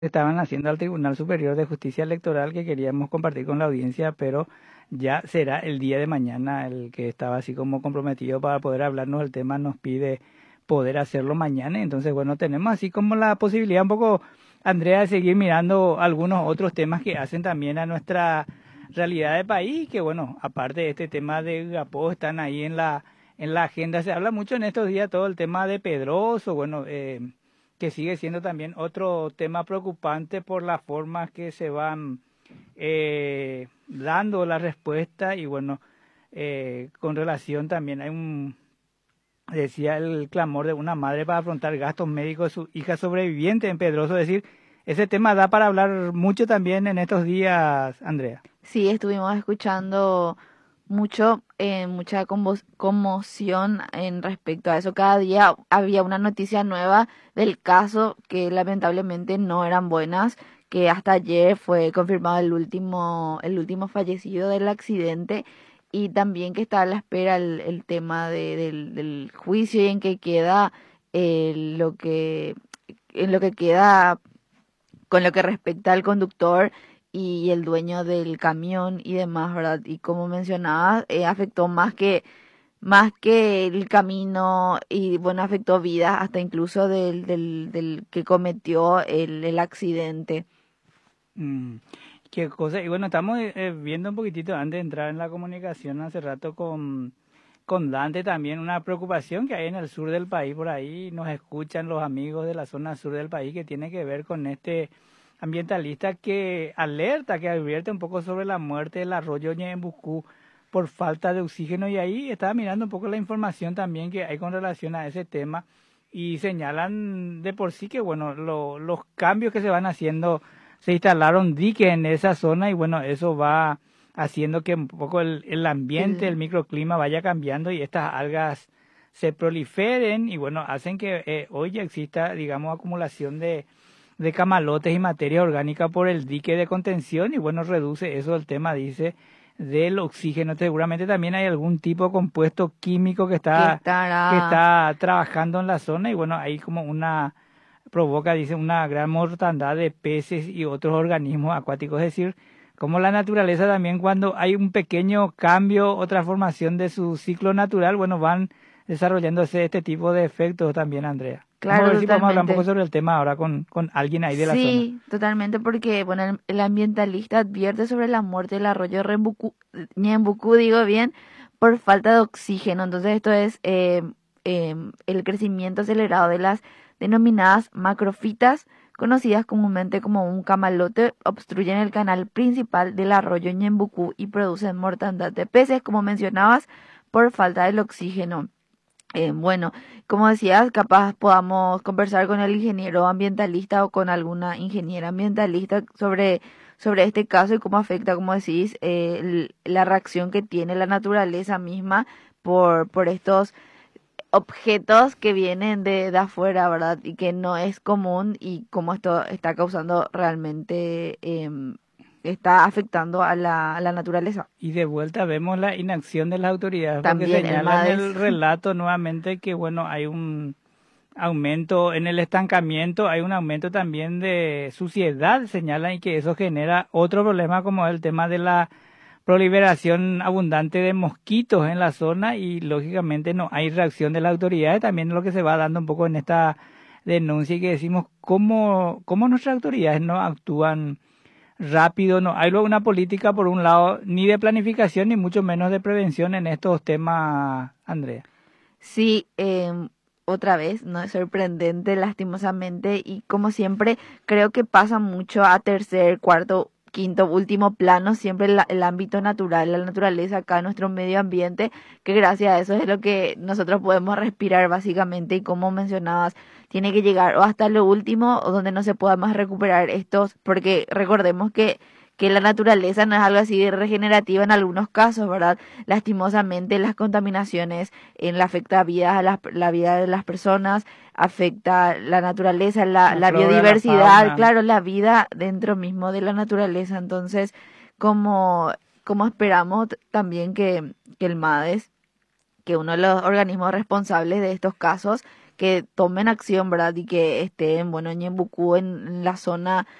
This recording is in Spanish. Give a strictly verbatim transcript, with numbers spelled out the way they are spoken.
estaban haciendo al Tribunal Superior de Justicia Electoral que queríamos compartir con la audiencia, pero ya será el día de mañana el que estaba así como comprometido para poder hablarnos del tema, nos pide poder hacerlo mañana. Entonces, bueno, tenemos así como la posibilidad un poco, Andrea, de seguir mirando algunos otros temas que hacen también a nuestra realidad de país, que bueno, aparte de este tema de Gapo, están ahí en la, en la agenda. Se habla mucho en estos días todo el tema de Pedroso, bueno, eh, que sigue siendo también otro tema preocupante por las formas que se van eh, dando la respuesta y bueno, eh, con relación también hay un, decía el clamor de una madre para afrontar gastos médicos de su hija sobreviviente en Pedroso, es decir, ese tema da para hablar mucho también en estos días, Andrea. Sí, estuvimos escuchando mucho, eh, mucha convo- conmoción en respecto a eso. Cada día había una noticia nueva del caso que lamentablemente no eran buenas, que hasta ayer fue confirmado el último, el último fallecido del accidente y también que está a la espera el, el tema de- del, del juicio y en que queda eh, lo que, en lo que queda con lo que respecta al conductor y el dueño del camión y demás, ¿verdad? Y como mencionaba, eh, afectó más que más que el camino y bueno, afectó vidas hasta incluso del, del, del que cometió el, el accidente. Mm, qué cosa, y bueno, estamos eh, eh, viendo un poquitito antes de entrar en la comunicación hace rato con, con Dante también una preocupación que hay en el sur del país, por ahí nos escuchan los amigos de la zona sur del país que tiene que ver con este ambientalista que alerta, que advierte un poco sobre la muerte del arroyo Ñeembucú por falta de oxígeno y ahí estaba mirando un poco la información también que hay con relación a ese tema y señalan de por sí que bueno, lo- los cambios que se van haciendo, se instalaron diques en esa zona y bueno, eso va haciendo que un poco el, el ambiente, el El, microclima vaya cambiando y estas algas se proliferen y bueno, hacen que eh, hoy ya exista, digamos, acumulación de, de camalotes y materia orgánica por el dique de contención y bueno, reduce eso el tema, dice, del oxígeno. Seguramente también hay algún tipo de compuesto químico que que está, que estará, está trabajando en la zona y bueno, hay como una provoca, dice, una gran mortandad de peces y otros organismos acuáticos. Es decir, como la naturaleza también cuando hay un pequeño cambio o transformación de su ciclo natural, bueno, van desarrollándose este tipo de efectos también, Andrea. Vamos a claro, ver si podemos hablar un poco totalmente. sobre el tema ahora con, con alguien ahí de la zona. Sí, totalmente, porque bueno, el, el ambientalista advierte sobre la muerte del arroyo Rembucú, Ñembucú, digo bien, por falta de oxígeno. Entonces, esto es eh, em, el crecimiento acelerado de las denominadas macrofitas, conocidas comúnmente como un camalote, obstruyen el canal principal del arroyo Ñembucú y producen mortandad de peces, como mencionabas, por falta del oxígeno. Eh, bueno, como decías, capaz podamos conversar con el ingeniero ambientalista o con alguna ingeniera ambientalista sobre, sobre este caso y cómo afecta, como decís, eh, el- la reacción que tiene la naturaleza misma por, por estos objetos que vienen de, de afuera, ¿verdad? Y que no es común y cómo esto está causando realmente, em, está afectando a la, a la naturaleza. Y de vuelta vemos la inacción de las autoridades porque También el señalan MADES. el relato nuevamente que, bueno, hay un aumento en el estancamiento, hay un aumento también de suciedad, señalan, y que eso genera otro problema como el tema de la proliferación abundante de mosquitos en la zona y lógicamente no hay reacción de las autoridades, también es lo que se va dando un poco en esta denuncia y que decimos cómo, cómo nuestras autoridades no actúan rápido, no hay luego una política por un lado ni de planificación ni mucho menos de prevención en estos temas, Andrea. Sí, em, otra vez, ¿no? Es sorprendente, lastimosamente, y como siempre, creo que pasa mucho a tercer, cuarto, quinto, último plano, siempre la- el ámbito natural, la naturaleza acá, nuestro medio ambiente, que gracias a eso es lo que nosotros podemos respirar básicamente, y como mencionabas, tiene que llegar o hasta lo último, o donde no se pueda más recuperar estos, porque recordemos que que la naturaleza no es algo así de regenerativa en algunos casos, ¿verdad? Lastimosamente las contaminaciones en la afecta a vidas, a las- la vida de las personas, afecta la naturaleza, la, La la flora, la biodiversidad, fauna. claro, la vida dentro mismo de la naturaleza. Entonces, como, como esperamos t- también que, que el MADES, que uno de los organismos responsables de estos casos, que tomen acción, ¿verdad? Y que estén, bueno, en Ñembucú, en la zona